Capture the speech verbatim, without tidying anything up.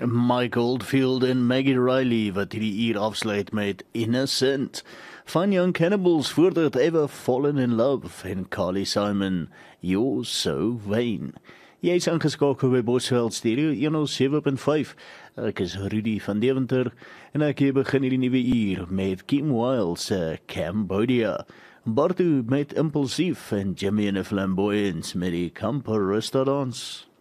Mike Oldfield en Maggie Riley wat hierdie uur afsluit met Innocent. Van Young Cannibals voor dit Ever Fallen in Love en Carly Simon, You're So Vain. Jy is aangeskakel by Bosveld Stereo honderd sewe punt vyf. Ek is Rudy van Deventer en ek hier begin hierdie nuwe uur met Kim Wilde se Cambodia. Bartu met Impulsief en Jimmy and the Flamboyants met die Camper Restaurants.